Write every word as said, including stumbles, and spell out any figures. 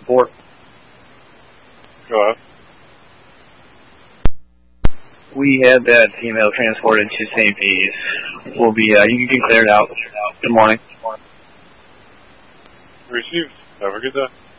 report. Go ahead. We had that female transported to Saint P's. We'll be, uh, you can clear it out. Good morning. Received. Have a good day.